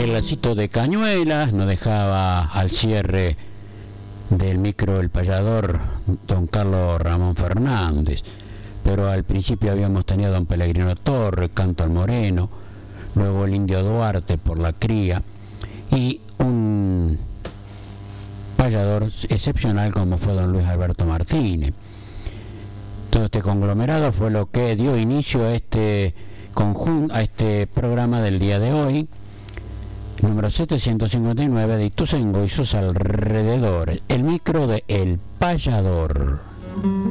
El lacito de Cañuelas nos dejaba al cierre del micro El Payador don Carlos Ramón Fernández, pero al principio habíamos tenido a don Pellegrino Torres, Canto al Moreno, luego el Indio Duarte por La Cría y un payador excepcional como fue don Luis Alberto Martínez. Todo este conglomerado fue lo que dio inicio a este programa del día de hoy, número 759 de Ituzaingó y sus alrededores, el micro de El Payador.